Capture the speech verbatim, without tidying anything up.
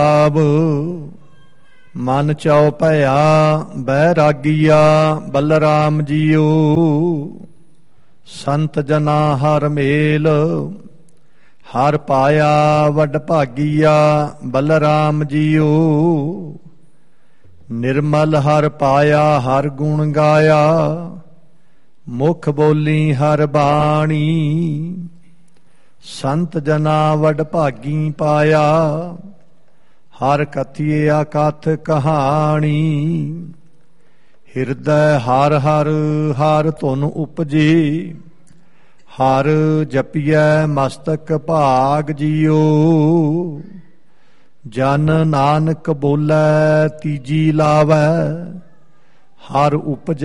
ਆਬ ਮਨ ਚਉ ਭਇਆ ਬੈਰਾਗੀਆ ਬਲਰਾਮ ਜੀਓ। ਸੰਤ ਜਨਾ ਹਰ ਮੇਲ ਹਰ ਪਾਇਆ ਵੱਡ ਭਾਗੀਆ ਬਲਰਾਮ ਜੀਓ। ਨਿਰਮਲ ਹਰ ਪਾਇਆ ਹਰ ਗੁਣ ਗਾਇਆ ਮੁਖ ਬੋਲੀ ਹਰ ਬਾਣੀ। ਸੰਤ ਜਨਾ ਵੱਡ ਭਾਗੀ ਪਾਇਆ ਹਰ ਕਥੀਏ ਅਕਥ ਕਹਾਣੀ। ਹਿਰਦੈ ਹਰ ਹਰ ਹਰ ਧੁਨ ਉਪਜੇ ਹਰ ਜਪੀਐ ਮਸਤਕ ਭਾਗ ਜੀਓ। ਜਨ ਨਾਨਕ ਬੋਲੇ ਤੀਜੀ ਲਾਵੈ ਹਰ ਉਪਜ